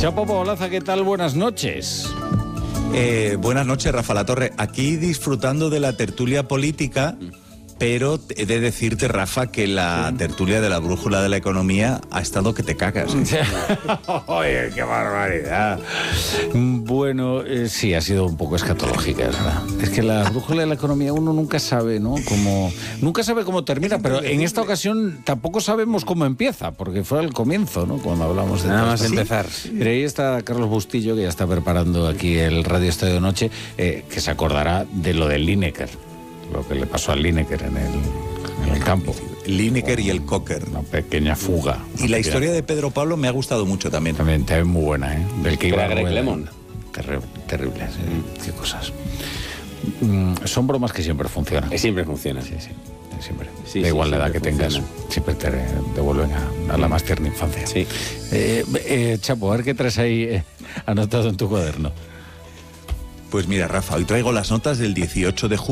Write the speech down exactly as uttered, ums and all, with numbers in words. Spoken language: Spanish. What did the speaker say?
Chapo Paolaza, ¿qué tal? Buenas noches. Eh, buenas noches, Rafa Latorre. Aquí disfrutando de la tertulia política, pero he de decirte, Rafa, que la tertulia de la brújula de la economía ha estado que te cagas. Oye, qué barbaridad. Bueno, eh, sí, ha sido un poco escatológica, es verdad. Es que la brújula de la economía uno nunca sabe, ¿no? Cómo, nunca sabe cómo termina, pero en esta ocasión tampoco sabemos cómo empieza, porque fue al comienzo, ¿no? Cuando hablamos de... Nada más ¿Sí? empezar. Pero ahí está Carlos Bustillo, que ya está preparando aquí el Radio Estadio Noche, eh, que se acordará de lo del Lineker, lo que le pasó al Lineker en el, en el campo. Lineker y el Cocker. Una pequeña fuga. Y la historia de Pedro Pablo me ha gustado mucho también. También, también muy buena, ¿eh? Del que iba Era Greg Rueda. Lemon. Terri terrible, sí. Qué cosas. Mm, son bromas que siempre funcionan. Que siempre funciona. Sí, sí, siempre. Sí, da sí, igual la edad que siempre tengas, funciona. siempre te devuelven a, a la más tierna infancia. Sí. Eh, eh, Chapo, a ver qué traes ahí eh, anotado en tu cuaderno. Pues mira, Rafa, hoy traigo las notas del dieciocho de junio.